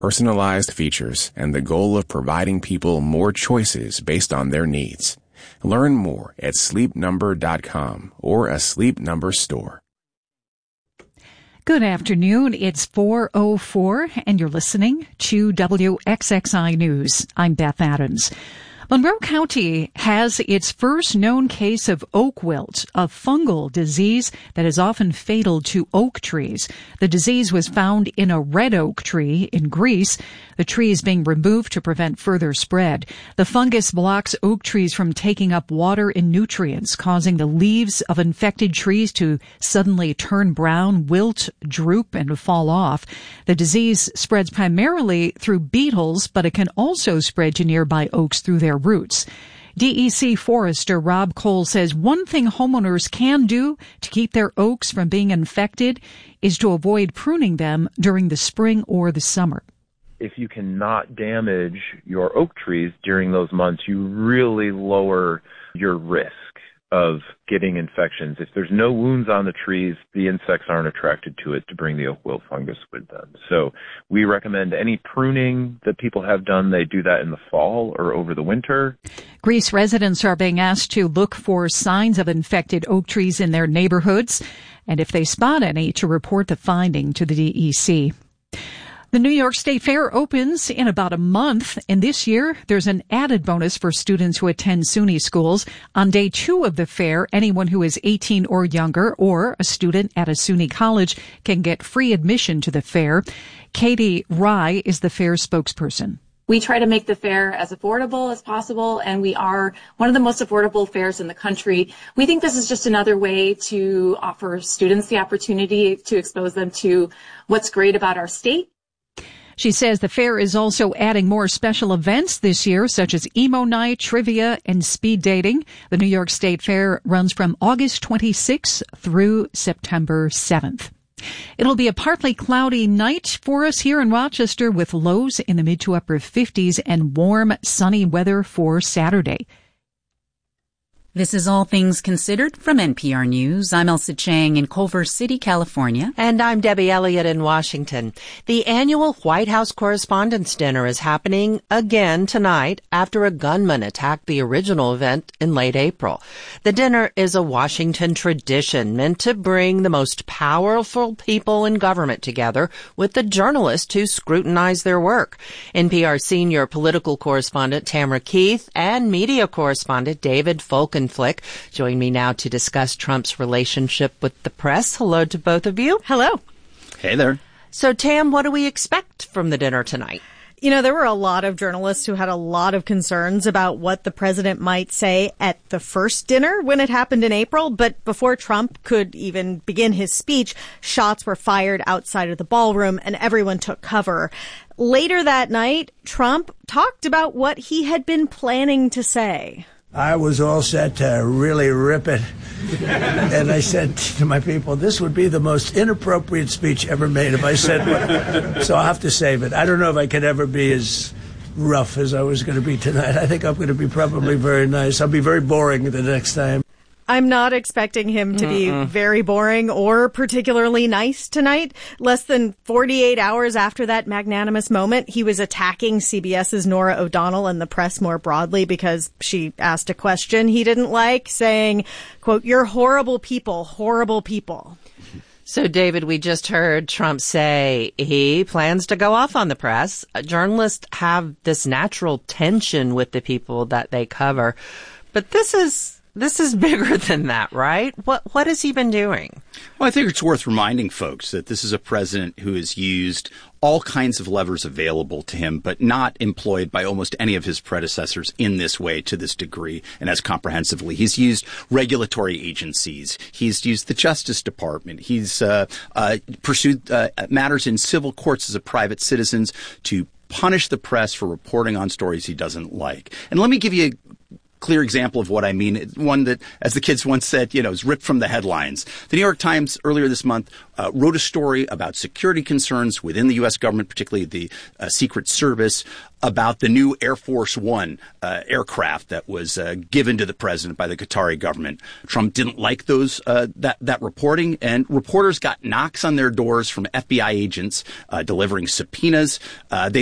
personalized features, and the goal of providing people more choices based on their needs. Learn more at sleepnumber.com or a Sleep Number store. Good afternoon. It's 4:04 and you're listening to WXXI News. I'm Beth Adams. Monroe County has its first known case of oak wilt, a fungal disease that is often fatal to oak trees. The disease was found in a red oak tree in Greece. The tree is being removed to prevent further spread. The fungus blocks oak trees from taking up water and nutrients, causing the leaves of infected trees to suddenly turn brown, wilt, droop, and fall off. The disease spreads primarily through beetles, but it can also spread to nearby oaks through their roots. DEC forester Rob Cole says one thing homeowners can do to keep their oaks from being infected is to avoid pruning them during the spring or the summer. If you cannot damage your oak trees during those months, you really lower your risk of getting infections. If there's no wounds on the trees, the insects aren't attracted to it to bring the oak wilt fungus with them. So we recommend any pruning that people have done, they do that in the fall or over the winter. Greece residents are being asked to look for signs of infected oak trees in their neighborhoods, and if they spot any, to report the finding to the DEC. The New York State Fair opens in about a month, and this year there's an added bonus for students who attend SUNY schools. On day 2 of the fair, anyone who is 18 or younger or a student at a SUNY college can get free admission to the fair. Katie Rye is the fair spokesperson. We try to make the fair as affordable as possible, and we are one of the most affordable fairs in the country. We think this is just another way to offer students the opportunity to expose them to what's great about our state. She says the fair is also adding more special events this year, such as emo night, trivia, and speed dating. The New York State Fair runs from August 26th through September 7th. It'll be a partly cloudy night for us here in Rochester with lows in the mid to upper 50s and warm, sunny weather for Saturday. This is All Things Considered from NPR News. I'm Elsa Chang in Culver City, California. And I'm Debbie Elliott in Washington. The annual White House Correspondents' Dinner is happening again tonight after a gunman attacked the original event in late April. The dinner is a Washington tradition meant to bring the most powerful people in government together with the journalists who scrutinize their work. NPR senior political correspondent Tamara Keith and media correspondent David Folkenflik join me now to discuss Trump's relationship with the press. Hello to both of you. Hello. Hey there. So, Tam, what do we expect from the dinner tonight? You know, there were a lot of journalists who had a lot of concerns about what the president might say at the first dinner when it happened in April. But before Trump could even begin his speech, shots were fired outside of the ballroom and everyone took cover. Later that night, Trump talked about what he had been planning to say. I was all set to really rip it. And I said to my people, this would be the most inappropriate speech ever made if I said what. So I'll have to save it. I don't know if I could ever be as rough as I was going to be tonight. I think I'm going to be probably very nice. I'll be very boring the next time. I'm not expecting him to be very boring or particularly nice tonight. Less than 48 hours after that magnanimous moment, he was attacking CBS's Norah O'Donnell and the press more broadly because she asked a question he didn't like, saying, quote, "You're horrible people, horrible people." So, David, we just heard Trump say he plans to go off on the press. Journalists have this natural tension with the people that they cover. But this is bigger than that, right? What has he been doing? Well, I think it's worth reminding folks that this is a president who has used all kinds of levers available to him, but not employed by almost any of his predecessors in this way, to this degree, and as comprehensively. He's used regulatory agencies. He's used the Justice Department. He's pursued matters in civil courts as a private citizen to punish the press for reporting on stories he doesn't like. And let me give you clear example of what I mean. One that, as the kids once said, is ripped from the headlines. The New York Times earlier this month wrote a story about security concerns within the U.S. government, particularly the Secret Service, about the new Air Force One aircraft that was given to the president by the Qatari government. Trump didn't like that reporting, and reporters got knocks on their doors from FBI agents delivering subpoenas. They